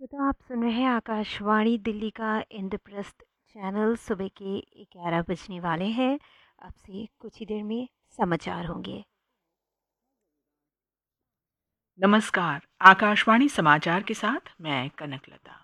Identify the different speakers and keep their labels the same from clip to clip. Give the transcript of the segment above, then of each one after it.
Speaker 1: तो आप सुन रहे हैं आकाशवाणी दिल्ली का इंद्रप्रस्थ चैनल। सुबह के 11 बजने वाले हैं। अब से कुछ ही देर में समाचार होंगे।
Speaker 2: नमस्कार, आकाशवाणी समाचार के साथ मैं कनकलता।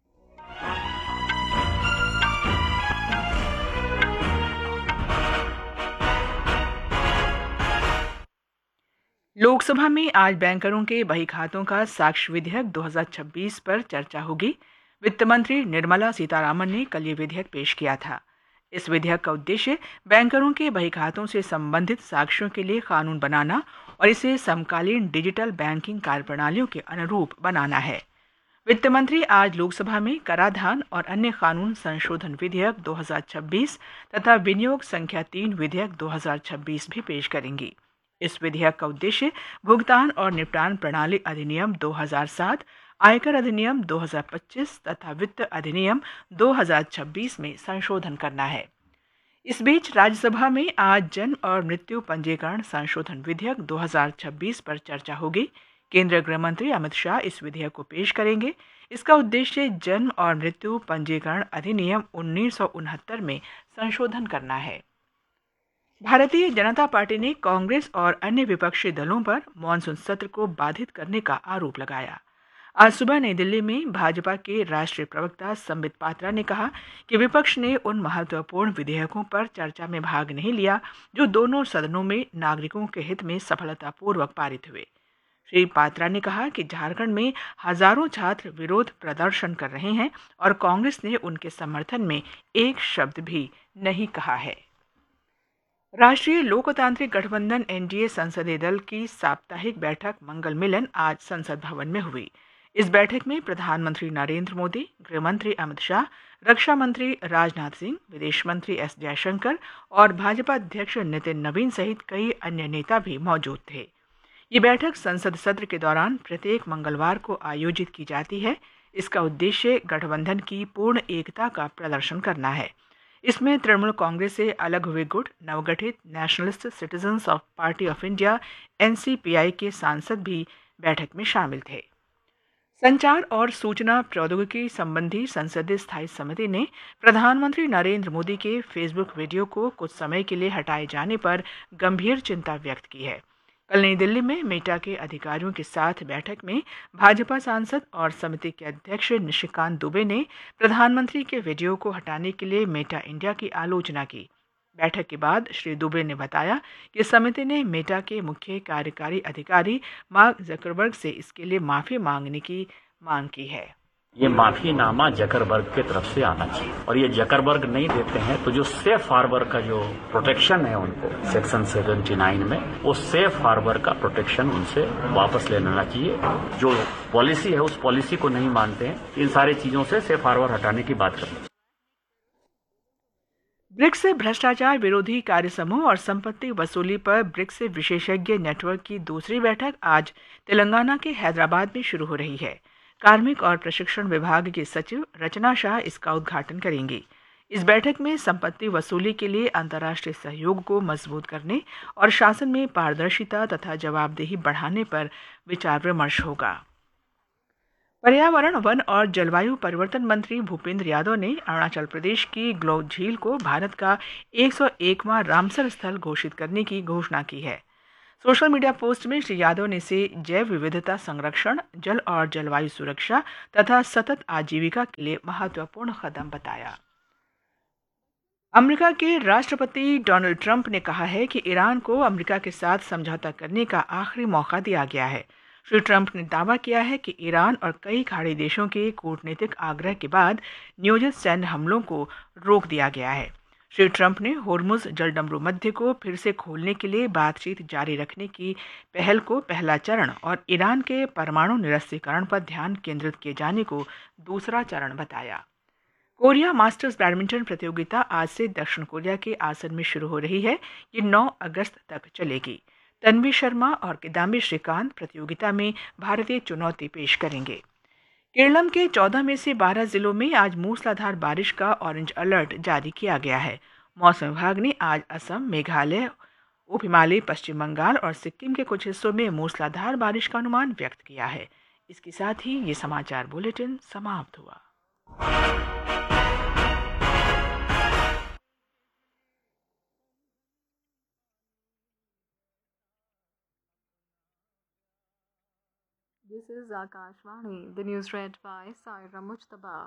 Speaker 2: लोकसभा में आज बैंकरों के बही खातों का साक्ष्य विधेयक 2026 पर चर्चा होगी। वित्त मंत्री निर्मला सीतारामन ने कल ये विधेयक पेश किया था। इस विधेयक का उद्देश्य बैंकरों के बही खातों से संबंधित साक्ष्यों के लिए कानून बनाना और इसे समकालीन डिजिटल बैंकिंग कार्यप्रणालियों के अनुरूप बनाना है। वित्त मंत्री आज लोकसभा में कराधान और अन्य कानून संशोधन विधेयक 2026 तथा विनियोग संख्या 3 विधेयक 2026 भी पेश करेंगी। इस विधेयक का उद्देश्य भुगतान और निपटान प्रणाली अधिनियम 2007, आयकर अधिनियम 2025 तथा वित्त अधिनियम 2026 में संशोधन करना है। इस बीच राज्यसभा में आज जन्म और मृत्यु पंजीकरण संशोधन विधेयक 2026 पर चर्चा होगी। केंद्रीय गृह मंत्री अमित शाह इस विधेयक को पेश करेंगे। इसका उद्देश्य जन्म और मृत्यु पंजीकरण अधिनियम 1969 में संशोधन करना है। भारतीय जनता पार्टी ने कांग्रेस और अन्य विपक्षी दलों पर मॉनसून सत्र को बाधित करने का आरोप लगाया। आज सुबह नई दिल्ली में भाजपा के राष्ट्रीय प्रवक्ता संबित पात्रा ने कहा कि विपक्ष ने उन महत्वपूर्ण विधेयकों पर चर्चा में भाग नहीं लिया जो दोनों सदनों में नागरिकों के हित में सफलतापूर्वक पारित हुए। श्री पात्रा ने कहा कि झारखंड में हजारों छात्र विरोध प्रदर्शन कर रहे हैं और कांग्रेस ने उनके समर्थन में एक शब्द भी नहीं कहा है। राष्ट्रीय लोकतांत्रिक गठबंधन एनडीए संसदीय दल की साप्ताहिक बैठक मंगल मिलन आज संसद भवन में हुई। इस बैठक में प्रधानमंत्री नरेंद्र मोदी, गृह मंत्री अमित शाह, रक्षा मंत्री राजनाथ सिंह, विदेश मंत्री एस जयशंकर और भाजपा अध्यक्ष नितिन नवीन सहित कई अन्य नेता भी मौजूद थे। ये बैठक संसद सत्र के दौरान प्रत्येक मंगलवार को आयोजित की जाती है। इसका उद्देश्य गठबंधन की पूर्ण एकता का प्रदर्शन करना है। इसमें तृणमूल कांग्रेस से अलग हुए गुट, नवगठित nationalist citizens of party of India NCPI के सांसद भी बैठक में शामिल थे। संचार और सूचना प्रौद्योगिकी संबंधी संसदीय स्थायी समिति ने प्रधानमंत्री नरेंद्र मोदी के फेसबुक वीडियो को कुछ समय के लिए हटाए जाने पर गंभीर चिंता व्यक्त की है। कल नई दिल्ली में मेटा के अधिकारियों के साथ बैठक में भाजपा सांसद और समिति के अध्यक्ष निशिकांत दुबे ने प्रधानमंत्री के वीडियो को हटाने के लिए मेटा इंडिया की आलोचना की। बैठक के बाद श्री दुबे ने बताया कि समिति ने मेटा के मुख्य कार्यकारी अधिकारी मार्क जकरबर्ग से इसके लिए माफी मांगने की मांग की है।
Speaker 3: ये माफीनामा जकरबर्ग की तरफ से आना चाहिए और ये जकरबर्ग नहीं देते हैं तो जो सेफ हार्बर का जो प्रोटेक्शन है उनको सेक्शन 79 में, वो सेफ हार्बर का प्रोटेक्शन उनसे वापस ले लेना चाहिए। जो पॉलिसी है उस पॉलिसी को नहीं मानते हैं, इन सारी चीजों से सेफ हार्बर हटाने की बात करनी चाहिए।
Speaker 2: ब्रिक्स भ्रष्टाचार विरोधी कार्य समूह और संपत्ति वसूली पर ब्रिक्स विशेषज्ञ नेटवर्क की दूसरी बैठक आज तेलंगाना के हैदराबाद में शुरू हो रही है। कार्मिक और प्रशिक्षण विभाग की सचिव रचना शाह इसका उद्घाटन करेंगी। इस बैठक में संपत्ति वसूली के लिए अंतर्राष्ट्रीय सहयोग को मजबूत करने और शासन में पारदर्शिता तथा जवाबदेही बढ़ाने पर विचार विमर्श होगा। पर्यावरण, वन और जलवायु परिवर्तन मंत्री भूपेंद्र यादव ने अरुणाचल प्रदेश की ग्लो झील को भारत का 101वां रामसर स्थल घोषित करने की घोषणा की है। सोशल मीडिया पोस्ट में श्री यादव ने इसे जैव विविधता संरक्षण, जल और जलवायु सुरक्षा तथा सतत आजीविका के लिए महत्वपूर्ण कदम बताया। अमेरिका के राष्ट्रपति डोनाल्ड ट्रंप ने कहा है कि ईरान को अमेरिका के साथ समझौता करने का आखिरी मौका दिया गया है। श्री ट्रंप ने दावा किया है कि ईरान और कई खाड़ी देशों के कूटनीतिक आग्रह के बाद नियोजित सैन्य हमलों को रोक दिया गया है। श्री ट्रंप ने होर्मुज जलडमरू मध्य को फिर से खोलने के लिए बातचीत जारी रखने की पहल को पहला चरण और ईरान के परमाणु निरस्त्रीकरण पर ध्यान केंद्रित किए जाने को दूसरा चरण बताया। कोरिया मास्टर्स बैडमिंटन प्रतियोगिता आज से दक्षिण कोरिया के आसन में शुरू हो रही है। ये 9 अगस्त तक चलेगी। तन्वी शर्मा और किदाम्बी श्रीकांत प्रतियोगिता में भारतीय चुनौती पेश करेंगे। केरलम के 14 में से 12 जिलों में आज मूसलाधार बारिश का ऑरेंज अलर्ट जारी किया गया है। मौसम विभाग ने आज असम, मेघालय, उप हिमालय, पश्चिम बंगाल और सिक्किम के कुछ हिस्सों में मूसलाधार बारिश का अनुमान व्यक्त किया है। इसके साथ ही ये समाचार बुलेटिन समाप्त हुआ।
Speaker 4: This is Akashvani, the news read by Saira Mujtaba.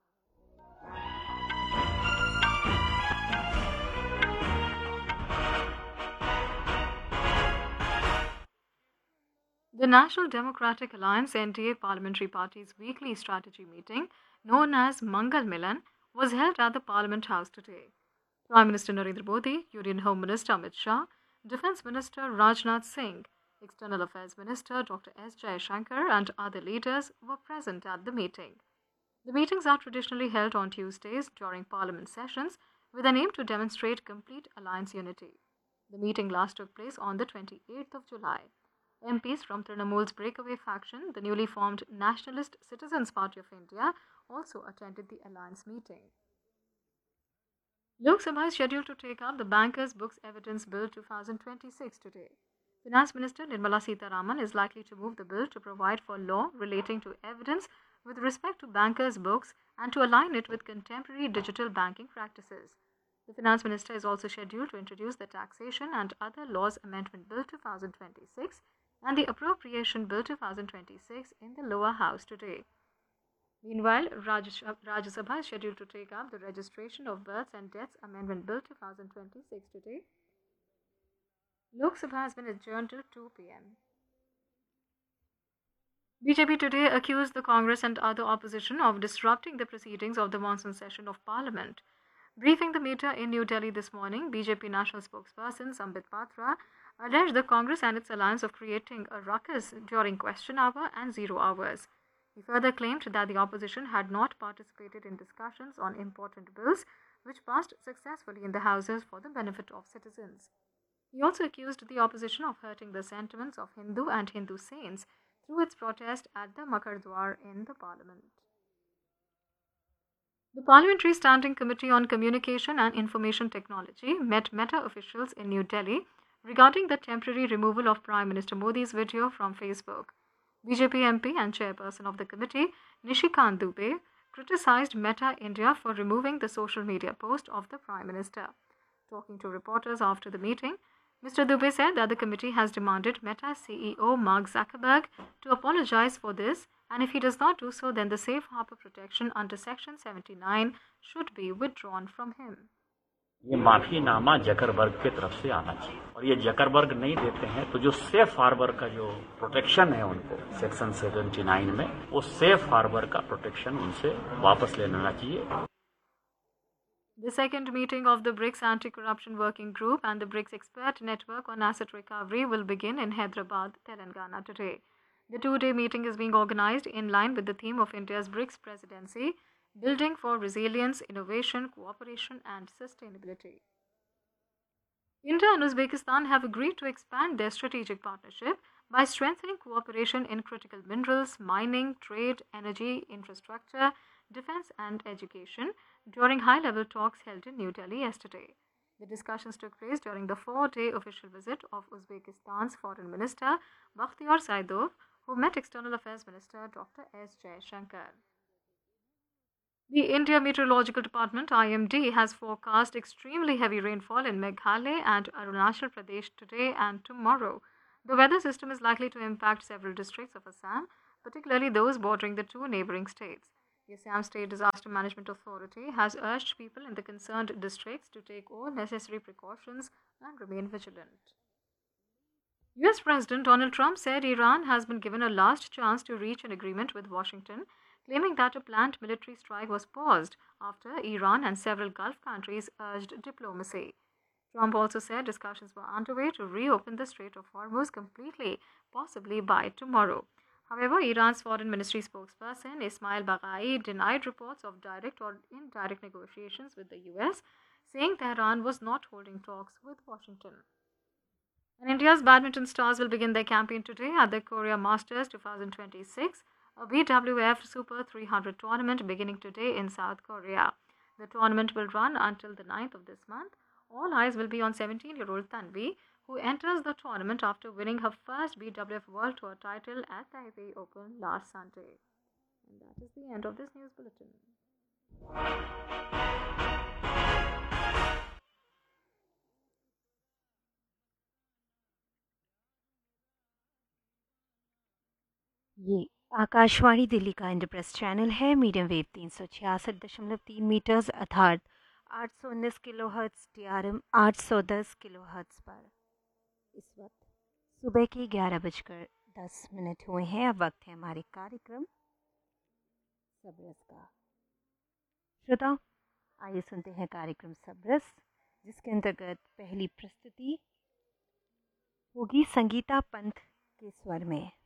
Speaker 4: The National Democratic Alliance NDA Parliamentary Party's weekly strategy meeting, known as Mangal Milan, was held at the Parliament House today. Prime Minister Narendra Modi, Union Home Minister Amit Shah, Defence Minister Rajnath Singh, External Affairs Minister Dr. S. Jaishankar and other leaders were present at the meeting. The meetings are traditionally held on Tuesdays during Parliament sessions with an aim to demonstrate complete alliance unity. The meeting last took place on the 28th of July. MPs from Trinamool's breakaway faction, the newly formed Nationalist Citizens Party of India, also attended the alliance meeting. Lok Sabha is scheduled to take up the Bankers' Books Evidence Bill 2026 today. Finance Minister Nirmala Sitharaman is likely to move the bill to provide for law relating to evidence with respect to bankers' books and to align it with contemporary digital banking practices. The Finance Minister is also scheduled to introduce the Taxation and Other Laws Amendment Bill 2026 and the Appropriation Bill 2026 in the lower house today. Meanwhile, Rajya Sabha is scheduled to take up the Registration of Births and Deaths Amendment Bill 2026 today. Lok Sabha has been adjourned till 2 p.m. BJP today accused the Congress and other opposition of disrupting the proceedings of the monsoon session of Parliament. Briefing the media in New Delhi this morning, BJP national spokesperson Sambit Patra alleged the Congress and its alliance of creating a ruckus during question hour and 0 hours. He further claimed that the opposition had not participated in discussions on important bills which passed successfully in the houses for the benefit of citizens. He also accused the opposition of hurting the sentiments of Hindu and Hindu saints through its protest at the Makar Dwar in the parliament. The Parliamentary Standing Committee on Communication and Information Technology met Meta officials in New Delhi regarding the temporary removal of Prime Minister Modi's video from Facebook. BJP MP and chairperson of the committee, Nishikant Dubey, criticized Meta India for removing the social media post of the Prime Minister. Talking to reporters after the meeting, Mr. Dubey said that the committee has demanded Meta CEO Mark Zuckerberg to apologize for this, and if he does not do so, then the safe harbor protection under Section 79 should be withdrawn from him.
Speaker 3: ये माफीनामा Zuckerberg की तरफ से आना चाहिए और ये Zuckerberg नहीं देते हैं तो जो सेफ हार्बर का जो प्रोटेक्शन है उनको सेक्शन 79 में वो सेफ हार्बर का प्रोटेक्शन उनसे वापस ले लेना चाहिए.
Speaker 4: The second meeting of the BRICS Anti-Corruption Working Group and the BRICS Expert Network on Asset Recovery will begin in Hyderabad, Telangana today. The two-day meeting is being organized in line with the theme of India's BRICS presidency, Building for Resilience, Innovation, Cooperation and Sustainability. India and Uzbekistan have agreed to expand their strategic partnership by strengthening cooperation in critical minerals, mining, trade, energy, infrastructure, defense and education during high-level talks held in New Delhi yesterday. The discussions took place during the 4-day official visit of Uzbekistan's Foreign Minister Bakhtiyor Saidov, who met External Affairs Minister Dr. S. Jaishankar. The India Meteorological Department IMD has forecast extremely heavy rainfall in Meghalaya and Arunachal Pradesh today and tomorrow. The weather system is likely to impact several districts of Assam, particularly those bordering the two neighboring states. The Assam State Disaster Management Authority has urged people in the concerned districts to take all necessary precautions and remain vigilant. US President Donald Trump said Iran has been given a last chance to reach an agreement with Washington, claiming that a planned military strike was paused after Iran and several Gulf countries urged diplomacy. Trump also said discussions were underway to reopen the Strait of Hormuz completely, possibly by tomorrow. However, Iran's foreign ministry spokesperson Ismail Baghai denied reports of direct or indirect negotiations with the US, saying Tehran was not holding talks with Washington. And India's badminton stars will begin their campaign today at the Korea Masters 2026, a BWF Super 300 tournament beginning today in South Korea. The tournament will run until the 9th of this month. All eyes will be on 17-year-old Tanvi, who enters the tournament after winning her first BWF World Tour title at Taipei Open last Sunday. And that is the end of this news bulletin.
Speaker 1: ये आकाशवाणी दिल्ली का Indraprastha channel है। Medium wave 366.3 metres अर्थात 819 kilohertz TRM 810 kilohertz पर इस वक्त सुबह के 11:10 हुए हैं। अब वक्त है हमारे कार्यक्रम सबरस का। श्रोताओं, आइए सुनते हैं कार्यक्रम सबरस, जिसके अंतर्गत पहली प्रस्तुति होगी संगीता पंत के स्वर में।